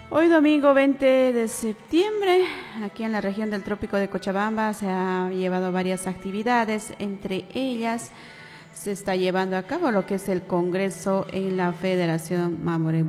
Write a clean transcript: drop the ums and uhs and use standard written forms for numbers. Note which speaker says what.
Speaker 1: Hoy domingo 20 de septiembre, aquí en la región del Trópico de Cochabamba, se ha llevado varias actividades. Entre ellas se está llevando a cabo lo que es el Congreso en la Federación